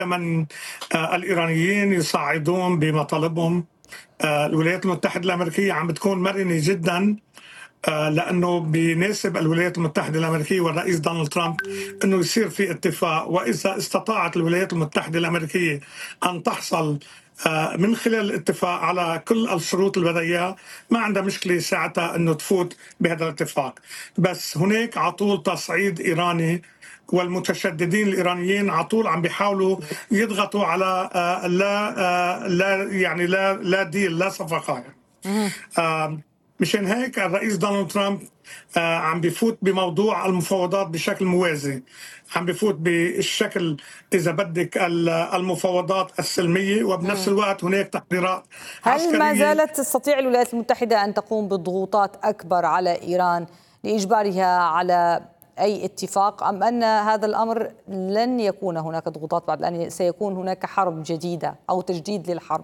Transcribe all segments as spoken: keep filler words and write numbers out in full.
من آه، الإيرانيين يصعدون بمطالبهم. آه، الولايات المتحدة الأمريكية عم بتكون مرنة جدا، آه، لأنه بيناسب الولايات المتحدة الأمريكية والرئيس دونالد ترامب أنه يصير في اتفاق. وإذا استطاعت الولايات المتحدة الأمريكية أن تحصل آه، من خلال الاتفاق على كل الشروط اللي بدها إياها، ما عندها مشكلة ساعتها أنه تفوت بهذا الاتفاق. بس هناك على طول تصعيد إيراني، والمتشددين الإيرانيين على طول عم بيحاولوا يضغطوا على آه، لا آه، لا يعني لا لا ديل، لا صفقة يعني. آه، مشان هيك الرئيس دونالد ترامب آه، عم بيفوت بموضوع المفاوضات بشكل موازي، عم بيفوت بالشكل إذا بدك ال- المفاوضات السلمية، وبنفس الوقت هناك تحضيرات هل ما عسكرية. زالت تستطيع الولايات المتحدة أن تقوم بضغوطات أكبر على إيران لإجبارها على أي اتفاق، أم أن هذا الأمر لن يكون هناك ضغوطات بعد الآن سيكون هناك حرب جديدة أو تجديد للحرب؟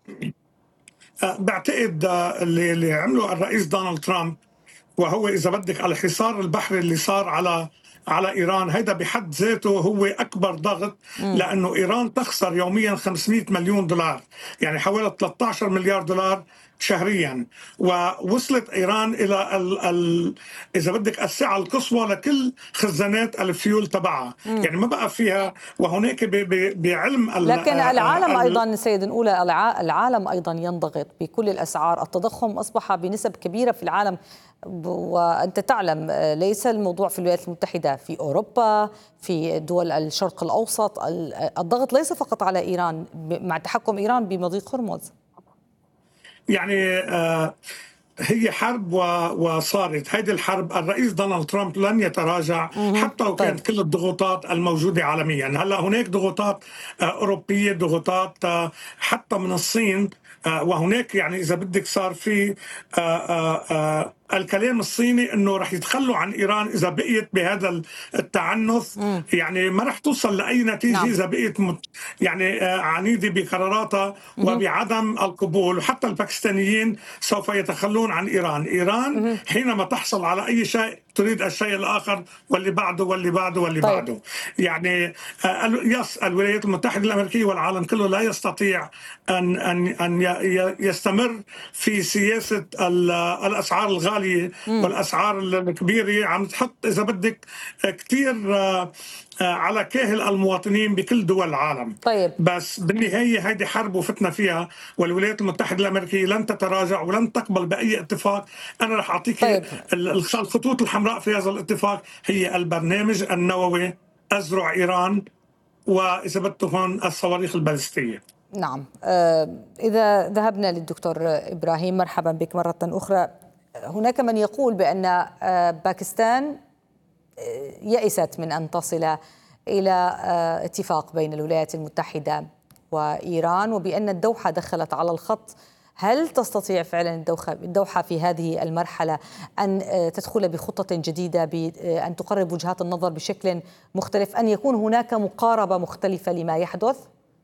آه، بعتقد آه، اللي اللي عمله الرئيس دونالد ترامب، وهو اذا بدك الحصار البحري اللي صار على على ايران، هيدا بحد ذاته هو اكبر ضغط، لانه ايران تخسر يوميا خمسمئة مليون دولار، يعني حوالي ثلاثة عشر مليار دولار شهريا. ووصلت ايران الى ال ال اذا بدك السعه القصوى لكل خزانات الفيول تبعها، يعني ما بقى فيها. وهناك ب- ب- بعلم ال لكن العالم ال أيضا سيد الأولى الع- العالم أيضا ينضغط بكل الأسعار، التضخم أصبح بنسب كبيرة في العالم، وأنت تعلم ليس الموضوع في الولايات المتحدة، في أوروبا، في دول الشرق الأوسط، الضغط ليس فقط على إيران مع تحكم إيران بمضيق هرمز. يعني آه هي حرب و- وصارت هيدي الحرب. الرئيس دونالد ترامب لن يتراجع مهم. حتى لو طيب. كانت كل الضغوطات الموجودة عالميا. هلا هناك ضغوطات آه، أوروبية، ضغوطات آه، حتى من الصين. آه، وهناك يعني إذا بدك صار في آه، آه، آه، الكلام الصيني انه رح يتخلوا عن ايران اذا بقيت بهذا التعنف. مم. يعني ما رح توصل لاي نتيجه نعم. اذا بقيت مت- يعني آه، عنيده بقراراتها مهم. وبعدم القبول. وحتى الباكستانيين سوف يتخلون عن ايران. ايران مهم. حينما تحصل على اي شيء تريد الشيء الاخر واللي بعده واللي بعده واللي طيب. بعده. يعني آه، ال- يس الولايات المتحده الامريكيه والعالم كله لا يستطيع ان ان ان ي- ي- يستمر في سياسه ال- الاسعار الغاليه مم. والاسعار الكبيره، عم تحط اذا بدك كثير على كاهل المواطنين بكل دول العالم. طيب. بس بالنهايه هيدي حرب وفتنا فيها، والولايات المتحده الامريكيه لن تتراجع ولن تقبل باي اتفاق. انا رح اعطيك طيب. الخطوط الحمراء في هذا الاتفاق: هي البرنامج النووي، ازرع ايران، واذا بدكم الصواريخ البالستيه. نعم. آه، إذا ذهبنا للدكتور إبراهيم، مرحبا بك مرة أخرى. هناك من يقول بأن آه، باكستان آه، يئست من أن تصل إلى آه، اتفاق بين الولايات المتحدة وإيران، وبأن الدوحة دخلت على الخط. هل تستطيع فعلا الدوحة الدوحة في هذه المرحلة أن آه، تدخل بخطة جديدة، بأن تقرب وجهات النظر بشكل مختلف، أن يكون هناك مقاربة مختلفة لما يحدث؟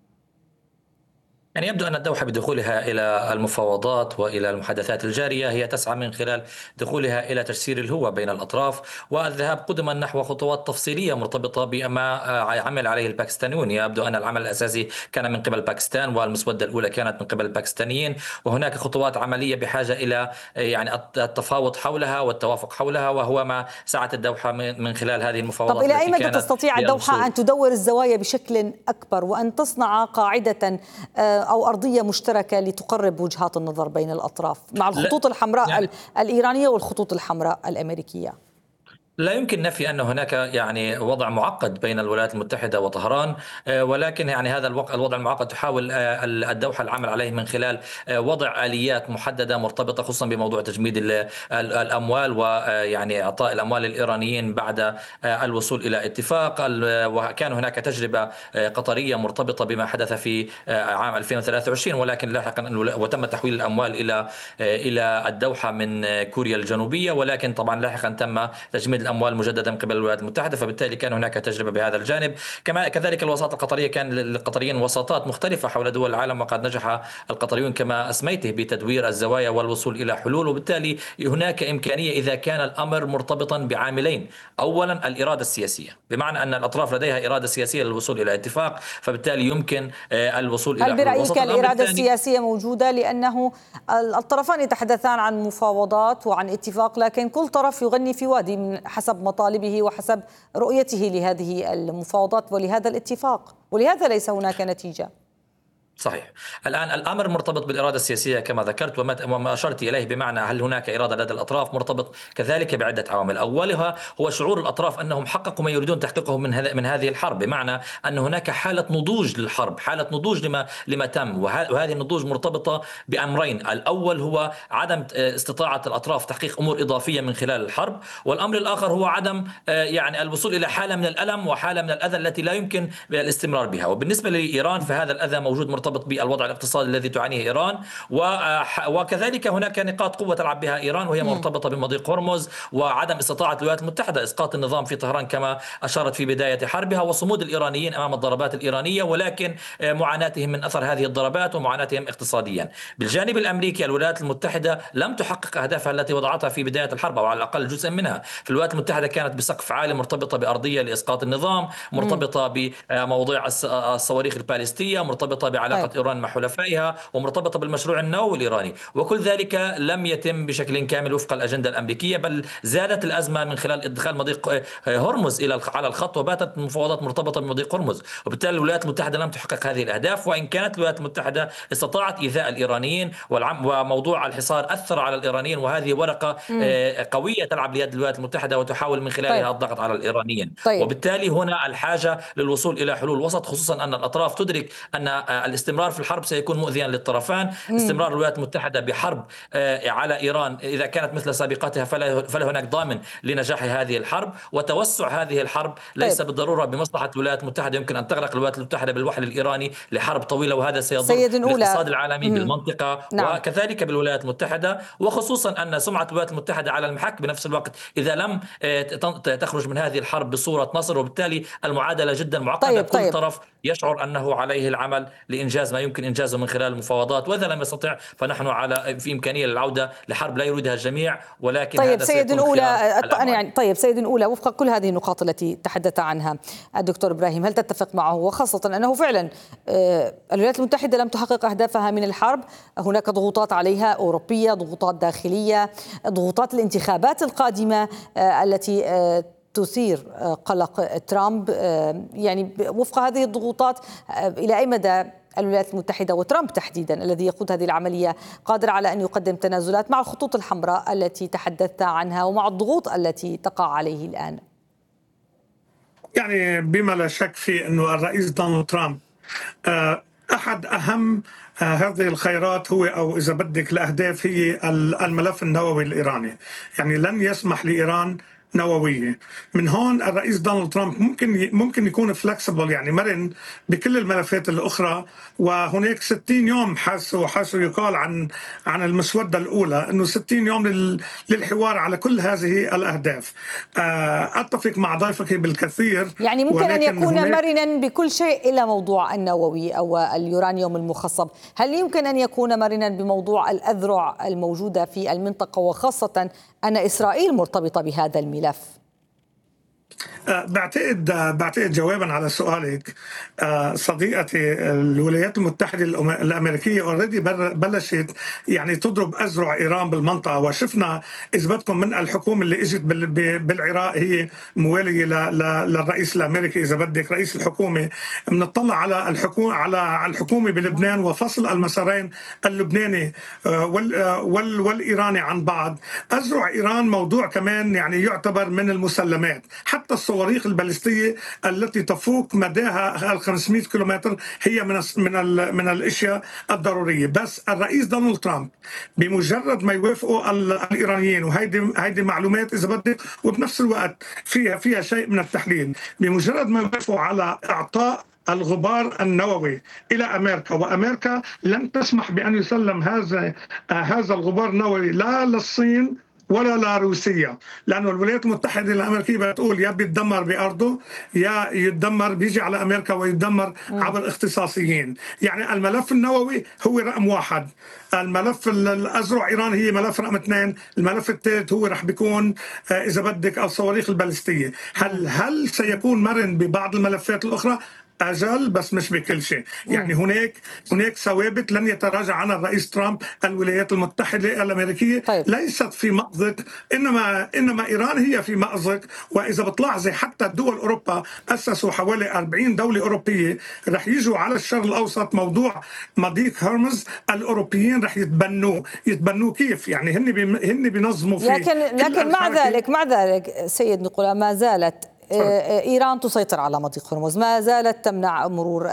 يعني يبدو أن الدوحة بدخولها إلى المفاوضات وإلى المحادثات الجارية هي تسعى من خلال دخولها إلى تجسير الهوة بين الأطراف والذهاب قدما نحو خطوات تفصيلية مرتبطة بما عمل عليه الباكستانيون. يبدو أن العمل الأساسي كان من قبل باكستان والمسودة الأولى كانت من قبل الباكستانيين، وهناك خطوات عملية بحاجة إلى يعني التفاوض حولها والتوافق حولها، وهو ما سعت الدوحة من خلال هذه المفاوضات. طب إلى أي التي مدى كانت تستطيع الدوحة أن تدور الزوايا بشكل أكبر وأن تصنع قاعدة أو أرضية مشتركة لتقرب وجهات النظر بين الأطراف مع الخطوط الحمراء يعني الإيرانية والخطوط الحمراء الأمريكية؟ لا يمكن نفي أن هناك يعني وضع معقد بين الولايات المتحدة وطهران، ولكن يعني هذا الوضع المعقد تحاول الدوحة العمل عليه من خلال وضع آليات محددة مرتبطة خصوصا بموضوع تجميد الأموال ويعني إعطاء الأموال للإيرانيين بعد الوصول إلى اتفاق. وكان هناك تجربة قطرية مرتبطة بما حدث في عام ألفين وثلاثة وعشرين، ولكن لاحقا وتم تحويل الأموال إلى إلى الدوحة من كوريا الجنوبية، ولكن طبعا لاحقا تم تجميد الأموال مجددا من قبل الولايات المتحدة، فبالتالي كان هناك تجربة بهذا الجانب. كما كذلك الوساطة القطرية، كان للقطريين وساطات مختلفة حول دول العالم، وقد نجح القطريون كما أسميته بتدوير الزوايا والوصول إلى حلول. وبالتالي هناك إمكانية إذا كان الأمر مرتبطا بعاملين: أولا الإرادة السياسية، بمعنى أن الأطراف لديها إرادة سياسية للوصول إلى اتفاق، فبالتالي يمكن الوصول إلى هل حلول. برأيك وسط الأمر الإرادة الثاني، السياسية موجودة؟ لأنه الطرفان يتحدثان عن مفاوضات وعن اتفاق، لكن كل طرف يغني في وادي من حسب مطالبه وحسب رؤيته لهذه المفاوضات ولهذا الاتفاق، ولهذا ليس هناك نتيجة. صحيح. الآن الأمر مرتبط بالإرادة السياسية كما ذكرت وما أشرت إليه، بمعنى هل هناك إرادة لدى الأطراف، مرتبط كذلك بعدة عوامل. أولها هو شعور الأطراف أنهم حققوا ما يريدون تحقيقه من هذا من هذه الحرب، بمعنى أن هناك حالة نضوج للحرب، حالة نضوج لما لما تم، وهذه النضوج مرتبطة بأمرين: الأول هو عدم استطاعة الأطراف تحقيق أمور إضافية من خلال الحرب، والأمر الآخر هو عدم يعني الوصول إلى حالة من الألم وحالة من الأذى التي لا يمكن الاستمرار بها. وبالنسبة لإيران فهذا الأذى موجود مرتبط بالوضع الاقتصادي الذي تعانيه إيران، وكذلك هناك نقاط قوة تلعب بها إيران وهي مرتبطة بمضيق هرمز وعدم استطاعة الولايات المتحدة إسقاط النظام في طهران كما أشارت في بداية حربها، وصمود الإيرانيين أمام الضربات الإيرانية، ولكن معاناتهم من أثر هذه الضربات ومعاناتهم اقتصاديا. بالجانب الأمريكي الولايات المتحدة لم تحقق أهدافها التي وضعتها في بداية الحرب، أو على الأقل جزء منها. في الولايات المتحدة كانت بسقف عالي مرتبطة بأرضية لإسقاط النظام، مرتبطة بموضوع الصواريخ الباليستية، مرتبطة بعلاقة طيب. إيران مع حلفائها، ومرتبطة بالمشروع النووي الإيراني، وكل ذلك لم يتم بشكل كامل وفق الأجندة الأمريكية، بل زادت الأزمة من خلال إدخال مضيق هرمز إلى على الخط، وباتت المفاوضات مرتبطة بمضيق هرمز. وبالتالي الولايات المتحدة لم تحقق هذه الأهداف، وإن كانت الولايات المتحدة استطاعت إيذاء الإيرانيين، وموضوع الحصار أثر على الإيرانيين، وهذه ورقة مم. قوية تلعب ليد الولايات المتحدة وتحاول من خلالها طيب. الضغط على الإيرانيين. طيب. وبالتالي هنا الحاجة للوصول إلى حلول وسط، خصوصا أن الأطراف تدرك أن الاستمرار في الحرب سيكون مؤذيا للطرفان. مم. استمرار الولايات المتحدة بحرب على إيران إذا كانت مثل سابقتها فلا هناك ضامن لنجاح هذه الحرب، وتوسع هذه الحرب ليس طيب. بالضرورة بمصلحة الولايات المتحدة. يمكن أن تغرق الولايات المتحدة بالوحل الإيراني لحرب طويلة، وهذا سيضر الاقتصاد العالمي مم. بالمنطقة نعم. وكذلك بالولايات المتحدة، وخصوصا أن سمعة الولايات المتحدة على المحك بنفس الوقت إذا لم تخرج من هذه الحرب بصورة نصر. وبالتالي المعادلة جدا معقدة. طيب. كل طيب. طرف يشعر أنه عليه العمل لإنجاز ما يمكن إنجازه من خلال المفاوضات، وإذا لم يستطع فنحن على في إمكانية للعودة لحرب لا يريدها الجميع، ولكن طيب هذا سيد الأولى أنا يعني طيب سيد الأولى وفق كل هذه النقاط التي تحدث عنها الدكتور إبراهيم، هل تتفق معه؟ وخاصة أنه فعلا الولايات المتحدة لم تحقق أهدافها من الحرب، هناك ضغوطات عليها أوروبية، ضغوطات داخلية، ضغوطات الانتخابات القادمة التي تثير قلق ترامب. يعني وفق هذه الضغوطات إلى أي مدى الولايات المتحدة وترامب تحديدا الذي يقود هذه العملية قادر على أن يقدم تنازلات مع الخطوط الحمراء التي تحدثت عنها ومع الضغوط التي تقع عليه الآن؟ يعني بما لا شك في أنه الرئيس دونالد ترامب أحد أهم هذه الخيارات هو أو إذا بدك الأهداف هي الملف النووي الإيراني. يعني لن يسمح لإيران نووية. من هون الرئيس دونالد ترامب ممكن ممكن يكون فلكسبل، يعني مرن بكل الملفات الأخرى. وهناك ستين يوم حاسوا حاسوا يقال عن عن المسودة الأولى أنه ستين يوم للحوار على كل هذه الأهداف. أتفق مع ضيفك بالكثير. يعني ممكن أن يكون مرنا بكل شيء إلا موضوع النووي أو اليورانيوم المخصب. هل يمكن أن يكون مرنا بموضوع الأذرع الموجودة في المنطقة، وخاصة أن إسرائيل مرتبطة بهذا الملف؟ بعتقد بعتقد جوابا على سؤالك صديقتي، الولايات المتحدة الأمريكية اوريدي بلشت يعني تضرب أذرع إيران بالمنطقة، وشفنا إذا بدكم من الحكومة اللي اجت بالعراق هي موالية للرئيس الأمريكي، إذا بدك رئيس الحكومة. بنطلع على الحكومة على الحكومة بلبنان وفصل المسارين اللبناني والإيراني عن بعض. أذرع إيران موضوع كمان يعني يعتبر من المسلمات. حتى الصواريخ البالستية التي تفوق مداها خمسمئة كيلومتر هي من من من الاشياء الضروريه. بس الرئيس دونالد ترامب بمجرد ما يوافقوا الايرانيين، وهيدي هيدي معلومات اذا بدك وبنفس الوقت فيها فيها شيء من التحليل، بمجرد ما يوافقوا على اعطاء الغبار النووي إلى أمريكا، وأمريكا لن تسمح بأن يسلم هذا هذا الغبار النووي لا للصين ولا لروسيا، لأنه الولايات المتحدة الأمريكية بتقول يا بيتدمر بأرضه يا يتدمر بيجي على أمريكا ويتدمر عبر اختصاصيين. يعني الملف النووي هو رقم واحد، الملف الأزرع إيران هي ملف رقم اثنين، الملف الثالث هو رح بيكون إذا بدك الصواريخ البالستية. هل هل سيكون مرن ببعض الملفات الأخرى؟ أجل، بس مش بكل شيء. يعني هناك هناك ثوابت لن يتراجع عنها الرئيس ترامب. الولايات المتحدة الأمريكية طيب. ليست في مأزق، إنما إنما إيران هي في مأزق. وإذا بتلاحظي حتى الدول أوروبا أسسوا حوالي أربعين دولة أوروبية رح يجوا على الشرق الأوسط. موضوع مضيق هرمز الأوروبيين رح يتبنوه. يتبنوه كيف؟ يعني هن بي هن بينظموا فيه. لكن لكن مع ذلك مع ذلك سيد نيكولا، ما زالت إيران تسيطر على مضيق هرمز، ما زالت تمنع مرور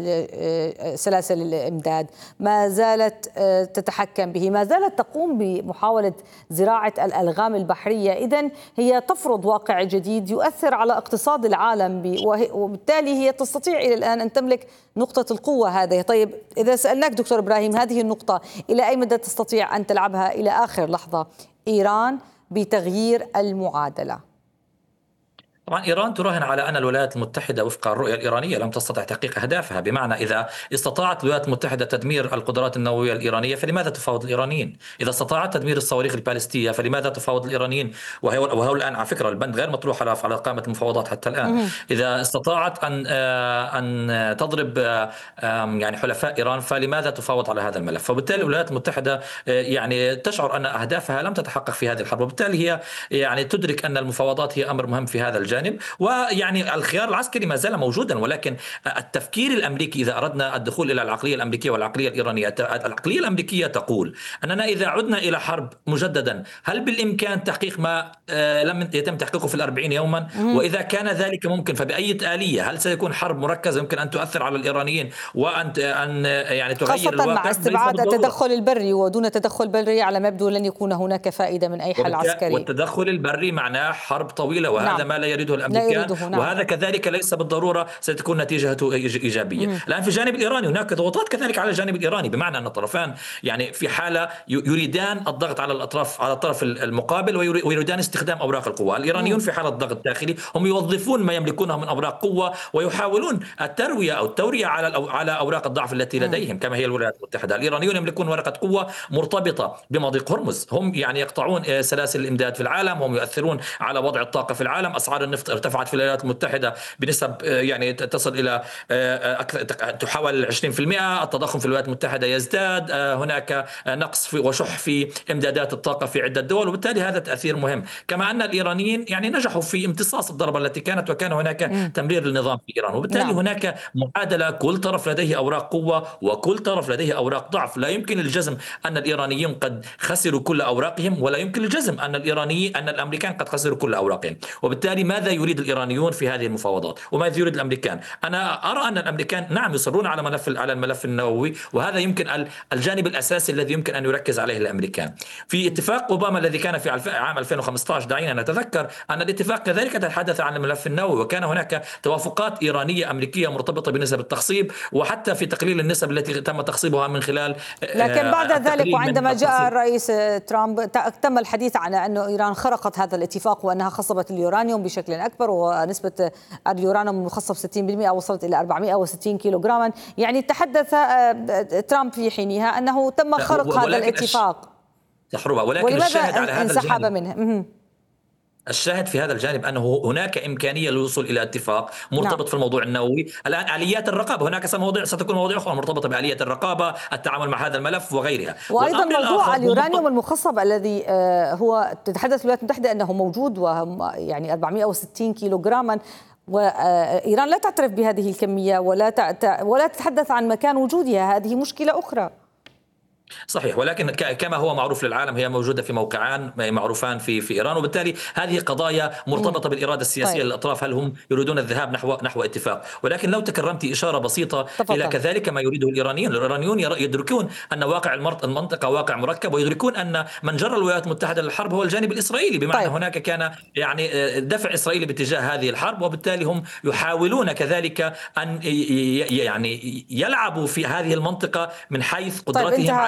سلاسل الإمداد، ما زالت تتحكم به، ما زالت تقوم بمحاولة زراعة الألغام البحرية. إذن هي تفرض واقع جديد يؤثر على اقتصاد العالم، وبالتالي هي تستطيع إلى الآن أن تملك نقطة القوة هذه. طيب إذا سألناك دكتور إبراهيم، هذه النقطة إلى أي مدى تستطيع أن تلعبها إلى آخر لحظة إيران بتغيير المعادلة؟ طبعا إيران تراهن على أن الولايات المتحدة وفق الرؤية الإيرانية لم تستطع تحقيق أهدافها، بمعنى إذا استطاعت الولايات المتحدة تدمير القدرات النووية الإيرانية فلماذا تفاوض الإيرانيين؟ إذا استطاعت تدمير الصواريخ البالستية فلماذا تفاوض الإيرانيين؟ وهو الآن على فكرة البند غير مطروح على على قائمة المفاوضات حتى الآن. إذا استطاعت أن أن تضرب يعني حلفاء إيران فلماذا تفاوض على هذا الملف؟ فبالتالي الولايات المتحدة يعني تشعر أن أهدافها لم تتحقق في هذه الحرب، وبالتالي هي يعني تدرك أن المفاوضات هي أمر مهم في هذا الجانب. ويعني الخيار العسكري ما زال موجودا، ولكن التفكير الأمريكي إذا أردنا الدخول إلى العقلية الأمريكية والعقلية الإيرانية، العقلية الأمريكية تقول أننا إذا عدنا إلى حرب مجددا هل بالإمكان تحقيق ما لم يتم تحقيقه في الأربعين يوما؟ وإذا كان ذلك ممكن فبأي آلية؟ هل سيكون حرب مركزة يمكن أن تؤثر على الإيرانيين وأن أن يعني تغير الواقع؟ خاصة مع استبعاد التدخل البري، ودون تدخل بري على ما يبدو لن يكون هناك فائدة من أي حل عسكري. والتدخل البري معناه حرب طويلة، وهذا نعم. ما لا يريده الأمريكان، نعم. وهذا كذلك ليس بالضرورة ستكون نتيجته إيجابية. مم. الآن في الجانب الإيراني هناك ضغوطات كذلك على الجانب الإيراني، بمعنى أن الطرفان يعني في حالة يريدان الضغط على الأطراف على الطرف المقابل ويريدان استخدام أوراق القوة. الإيرانيون مم. في حالة ضغط داخلي هم يوظفون ما يملكونه من أوراق قوة ويحاولون التروية أو التورية على على أوراق الضعف التي لديهم، مم. كما هي الولايات المتحدة. الإيرانيون يملكون ورقة قوة مرتبطة بمضيق هرمز، هم يعني يقطعون سلاسل الإمداد في العالم، هم يؤثرون على وضع الطاقة في العالم. أسعار النفط ارتفعت في الولايات المتحدة بنسب يعني تصل إلى تحاول عشرين بالمئة. التضخم في الولايات المتحدة يزداد، هناك نقص في وشح في إمدادات الطاقة في عدة دول، وبالتالي هذا تأثير مهم. كما أن الإيرانيين يعني نجحوا في امتصاص الضربة التي كانت، وكان هناك م. تمرير للنظام في إيران، وبالتالي نعم. هناك معادلة، كل طرف لديه أوراق قوة وكل طرف لديه أوراق ضعف. لا يمكن الجزم أن الإيرانيين قد خسروا كل أوراقهم، ولا يمكن الجزم أن الإيرانيين أن الأمريكان قد خسروا كل أوراقهم. وبالتالي ماذا يريد الإيرانيون في هذه المفاوضات وماذا يريد الأمريكان؟ أنا أرى أن الأمريكان نعم يصرون على ملف على الملف النووي، وهذا يمكن الجانب الأساسي الذي يمكن أن يركز عليه الأمريكان. في اتفاق أوباما الذي كان في عام ألفين وخمسة عشر دعينا نتذكر أن الاتفاق كذلك تحدث عن الملف النووي، وكان هناك توافقات إيرانية أمريكية مرتبطة بنسب التخصيب وحتى في تقليل النسب التي تم تخصيبها من خلال. لكن بعد ذلك وعندما جاء الرئيس ترامب تم الحديث عن أن إيران خرقت هذا الاتفاق وأنها خصبت اليورانيوم بشكل أكبر، ونسبة اليورانيوم المخصب ستين بالمئة وصلت إلى أربعمئة وستين كيلوغراما. يعني تحدث ترامب في حينها أنه تم خرق هذا الاتفاق، ولكن الشاهد على هذا انسحب منه. الشاهد في هذا الجانب أنه هناك إمكانية للوصول إلى اتفاق مرتبط نعم. في الموضوع النووي. الآن آليات الرقابة، هناك مواضيع ستكون مواضيع أخرى مرتبطة بآليات الرقابة، التعامل مع هذا الملف وغيرها. وأيضا موضوع اليورانيوم المخصب الذي هو تتحدث الولايات المتحدة أنه موجود، وهم يعني أربعمئة وستين كيلوغراما، وإيران لا تعترف بهذه الكمية ولا ولا تتحدث عن مكان وجودها. هذه مشكلة أخرى. صحيح، ولكن كما هو معروف للعالم هي موجودة في موقعان معروفان في في إيران، وبالتالي هذه قضايا مرتبطة بالإرادة السياسية طيب. للأطراف، هل هم يريدون الذهاب نحو نحو اتفاق. ولكن لو تكرمت إشارة بسيطة تفضل. إلى كذلك ما يريده الإيرانيون، الإيرانيون يدركون أن واقع المنطقة واقع مركب، ويدركون أن من جر الولايات المتحدة للحرب هو الجانب الإسرائيلي، بمعنى طيب. هناك كان يعني دفع إسرائيلي باتجاه هذه الحرب، وبالتالي هم يحاولون كذلك أن يعني يلعبوا في هذه المنطقة من حيث قدرتهم طيب. على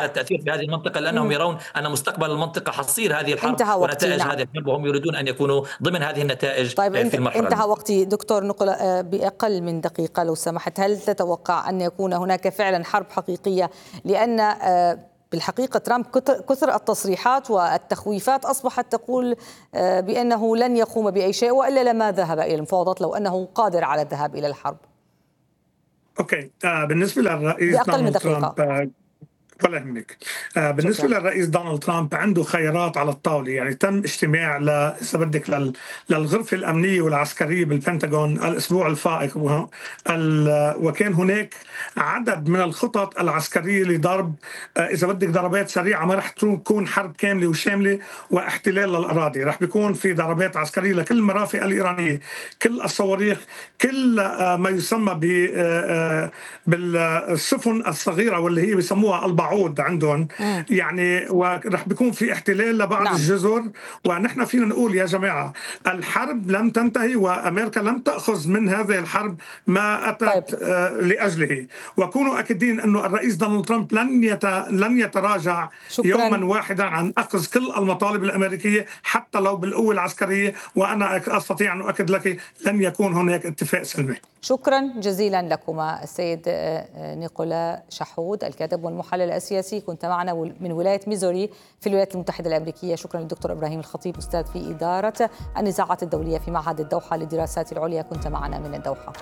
التأثير في هذه المنطقة، لأنهم يرون أن مستقبل المنطقة حصير هذه الحرب ونتائج نعم. هذه الحرب، وهم يريدون أن يكونوا ضمن هذه النتائج. طيب في المرحلة انتهى وقتي دكتور نقلة، بأقل من دقيقة لو سمحت. هل تتوقع أن يكون هناك فعلا حرب حقيقية؟ لأن بالحقيقة ترامب كثر التصريحات والتخويفات أصبحت تقول بأنه لن يقوم بأي شيء وإلا لما ذهب إلى المفاوضات لو أنه قادر على الذهاب إلى الحرب. أوكي، آه بالنسبة للرئيس دونالد ترامب آه ولا يهمك. آه بالنسبه شكرا. للرئيس دونالد ترامب عنده خيارات على الطاوله، يعني تم اجتماع ل اذا بدك لل... للغرفه الامنيه والعسكريه بالبنتاغون الاسبوع الفائق، و... ال... وكان هناك عدد من الخطط العسكريه لضرب آه اذا بدك ضربات سريعه، ما رح تكون حرب كامله وشامله واحتلال للاراضي، رح بيكون في ضربات عسكريه لكل المرافق الايرانيه، كل الصواريخ، كل آه ما يسمى ب آه بالسفن الصغيره واللي هي بيسموها البعوض عندهم، يعني ورح بيكون في احتلال لبعض نعم. الجزر. ونحن فينا نقول يا جماعه الحرب لم تنتهي وامريكا لم تاخذ من هذه الحرب ما اتت طيب. آه لاجله، وكونوا اكيدين انه الرئيس دونالد ترامب لن يت... لن يتراجع شكراً. يوما واحدا عن اخذ كل المطالب الامريكيه حتى لو بالقوه العسكريه، وانا استطيع ان اؤكد لك لن يكون هناك اتفاق سلمي. شكرا جزيلا لكما السيد نيكولا شحود الكاتب والمحلل السياسي، كنت معنا من ولاية ميزوري في الولايات المتحدة الأمريكية. شكرا للدكتور إبراهيم الخطيب أستاذ في إدارة النزاعات الدولية في معهد الدوحة للدراسات العليا، كنت معنا من الدوحة.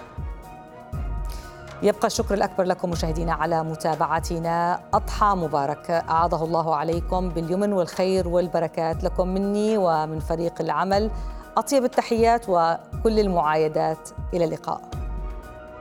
يبقى الشكر الأكبر لكم مشاهدينا على متابعتنا. أضحى مبارك أعاده الله عليكم باليمن والخير والبركات. لكم مني ومن فريق العمل أطيب التحيات وكل المعايدات. إلى اللقاء.